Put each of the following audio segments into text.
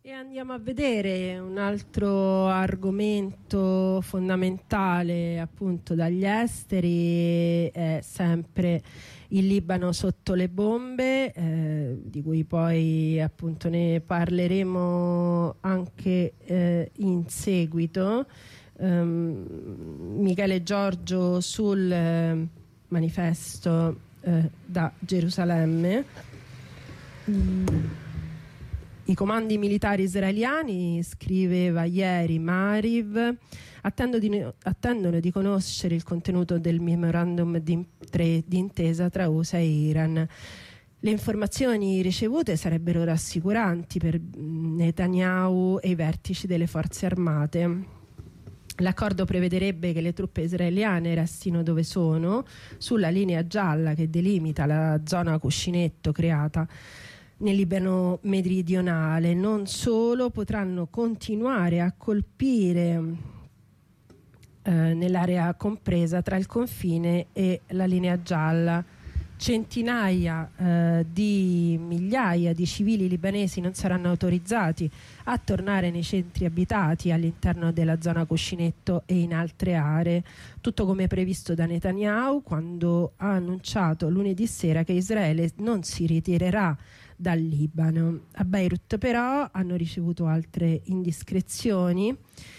E andiamo a vedere un altro argomento fondamentale appunto dagli esteri, è sempre il Libano sotto le bombe, di cui poi appunto ne parleremo anche in seguito. Michele Giorgio sul manifesto da Gerusalemme. I comandi militari israeliani, scriveva ieri Maariv, attendono di conoscere il contenuto del memorandum di intesa tra USA e Iran. Le informazioni ricevute sarebbero rassicuranti per Netanyahu e i vertici delle forze armate. L'accordo prevederebbe che le truppe israeliane restino dove sono, sulla linea gialla che delimita la zona cuscinetto creata nel Libano meridionale. Non solo, potranno continuare a colpire nell'area compresa tra il confine e la linea gialla. Centinaia di migliaia di civili libanesi non saranno autorizzati a tornare nei centri abitati all'interno della zona cuscinetto e in altre aree, tutto come previsto da Netanyahu quando ha annunciato lunedì sera che Israele non si ritirerà dal Libano. A Beirut però hanno ricevuto altre indiscrezioni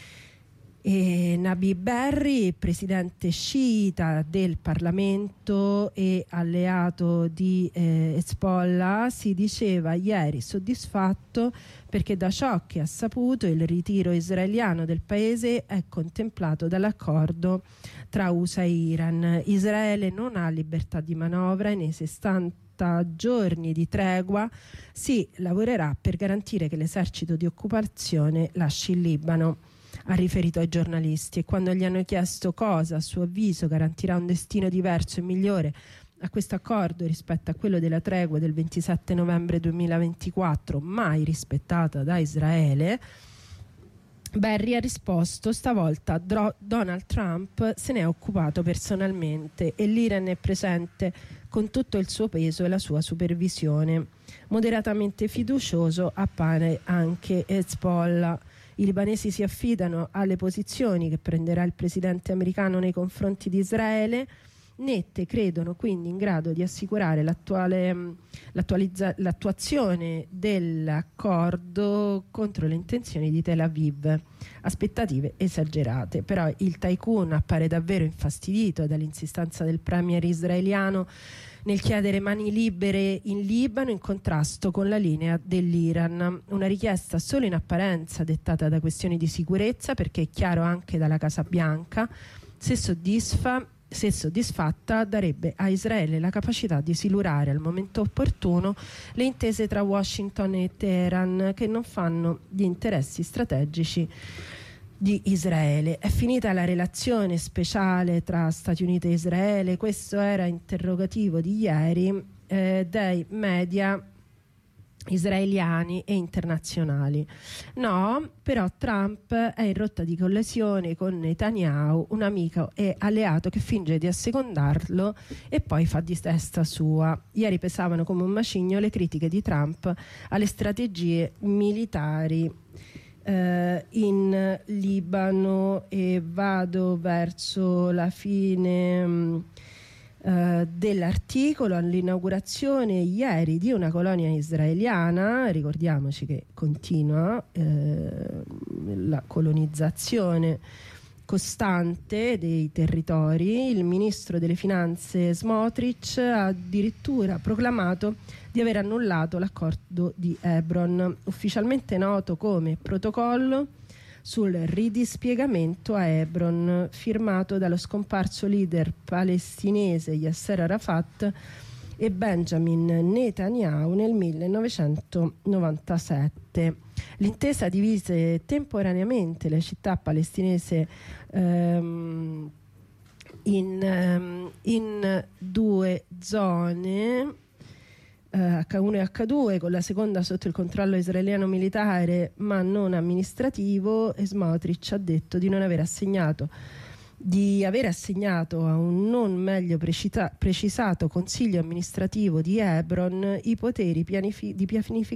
e Nabi Berri, presidente sciita del Parlamento e alleato di Hezbollah, si diceva ieri soddisfatto perché da ciò che ha saputo il ritiro israeliano del paese è contemplato dall'accordo tra USA e Iran. Israele non ha libertà di manovra e nei 60 giorni di tregua si lavorerà per garantire che l'esercito di occupazione lasci il Libano, ha riferito ai giornalisti. E quando gli hanno chiesto cosa a suo avviso garantirà un destino diverso e migliore a questo accordo rispetto a quello della tregua del 27 novembre 2024 mai rispettata da Israele, Berri ha risposto: stavolta Donald Trump se ne è occupato personalmente e l'Iran è presente con tutto il suo peso e la sua supervisione. Moderatamente fiducioso appare anche Hezbollah. I libanesi si affidano alle posizioni che prenderà il presidente americano nei confronti di Israele, nette, credono quindi in grado di assicurare l'attuazione dell'accordo contro le intenzioni di Tel Aviv. Aspettative esagerate, però il tycoon appare davvero infastidito dall'insistenza del premier israeliano nel chiedere mani libere in Libano in contrasto con la linea dell'Iran, una richiesta solo in apparenza dettata da questioni di sicurezza, perché è chiaro anche dalla Casa Bianca, se soddisfatta darebbe a Israele la capacità di silurare al momento opportuno le intese tra Washington e Teheran che non fanno gli interessi strategici di Israele. È finita la relazione speciale tra Stati Uniti e Israele? Questo era interrogativo di ieri dei media israeliani e internazionali. No, però Trump è in rotta di collisione con Netanyahu, un amico e alleato che finge di assecondarlo e poi fa di testa sua. Ieri pesavano come un macigno le critiche di Trump alle strategie militari in Libano, e vado verso la fine dell'articolo. All'inaugurazione ieri di una colonia israeliana, ricordiamoci che continua la colonizzazione costante dei territori, il ministro delle finanze Smotrich ha addirittura proclamato di aver annullato l'accordo di Hebron, ufficialmente noto come protocollo sul ridispiegamento a Hebron, firmato dallo scomparso leader palestinese Yasser Arafat e Benjamin Netanyahu nel 1997. L'intesa divise temporaneamente la città palestinese in due zone, H1 e H2, con la seconda sotto il controllo israeliano militare ma non amministrativo, e Smotrich ha detto di aver assegnato a un non meglio precisato consiglio amministrativo di Hebron i poteri di pianificazione